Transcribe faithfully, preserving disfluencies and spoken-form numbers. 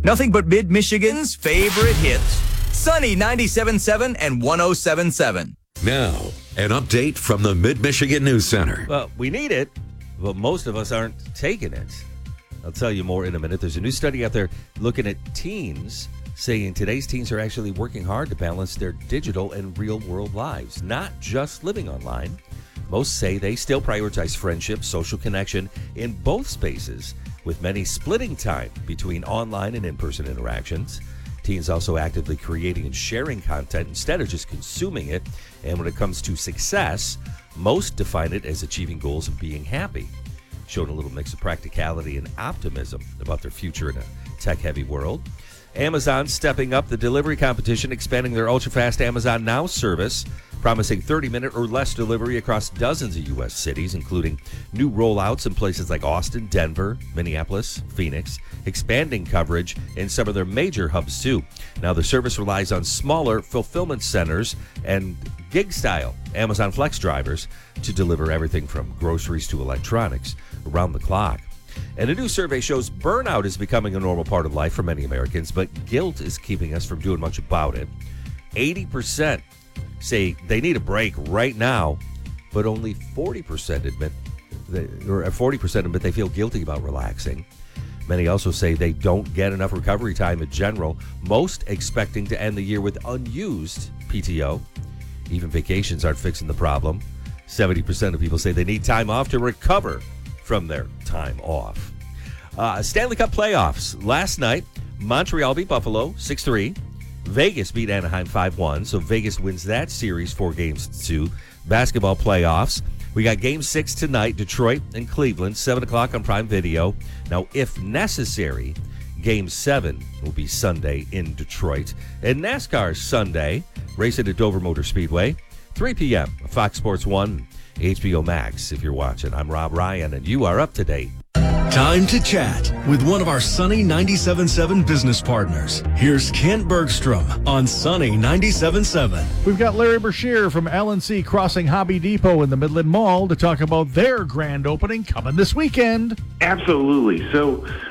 Nothing but Mid-Michigan's favorite hits. Sunny ninety-seven point seven and one oh seven point seven. Now, an update from the Mid-Michigan News Center. Well, we need it, but most of us aren't taking it. I'll tell you more in a minute. There's a new study out there looking at teens, saying today's teens are actually working hard to balance their digital and real-world lives, not just living online. Most say they still prioritize friendship, social connection in both spaces, with many splitting time between online and in-person interactions. Teens also actively creating and sharing content instead of just consuming it. And when it comes to success, most define it as achieving goals and being happy, showing a little mix of practicality and optimism about their future in a tech-heavy world. Amazon stepping up the delivery competition, expanding their ultra-fast Amazon Now service, promising thirty-minute or less delivery across dozens of U S cities, including new rollouts in places like Austin, Denver, Minneapolis, Phoenix, expanding coverage in some of their major hubs, too. Now, the service relies on smaller fulfillment centers and gig-style Amazon Flex drivers to deliver everything from groceries to electronics around the clock. And a new survey shows burnout is becoming a normal part of life for many Americans, but guilt is keeping us from doing much about it. eighty percent say they need a break right now, but only forty percent admit they, or forty percent admit they feel guilty about relaxing. Many also say they don't get enough recovery time in general, most expecting to end the year with unused P T O. Even vacations aren't fixing the problem. seventy percent of people say they need time off to recover from their time off. Uh, Stanley Cup playoffs. Last night, Montreal beat Buffalo six three. Vegas beat Anaheim five one, so Vegas wins that series four games to two. Basketball playoffs. We got game six tonight, Detroit and Cleveland, seven o'clock on Prime Video. Now, if necessary, game seven will be Sunday in Detroit. And NASCAR Sunday, racing at Dover Motor Speedway, three p.m. Fox Sports one, H B O Max if you're watching. I'm Rob Ryan, and you are up to date. Time to chat with one of our Sunny ninety-seven point seven business partners. Here's Kent Bergstrom on Sunny ninety-seven point seven. We've got Larry Brashear from L and C Crossing Hobby Depot in the Midland Mall to talk about their grand opening coming this weekend. Absolutely. So